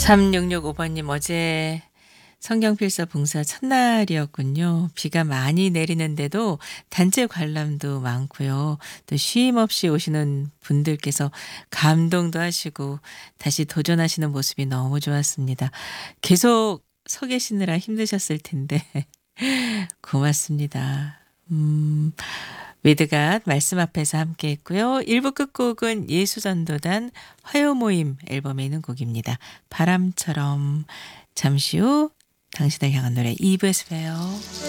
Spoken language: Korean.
3665번님 어제 성경필서 봉사 첫날이었군요. 비가 많이 내리는데도 단체 관람도 많고요. 또 쉼 없이 오시는 분들께서 감동도 하시고 다시 도전하시는 모습이 너무 좋았습니다. 계속 서 계시느라 힘드셨을 텐데 고맙습니다. 위드갓 말씀 앞에서 함께 했고요. 1부 끝곡은 예수전도단 화요모임 앨범에 있는 곡입니다. 바람처럼. 잠시 후 당신을 향한 노래 2부에서 봬요.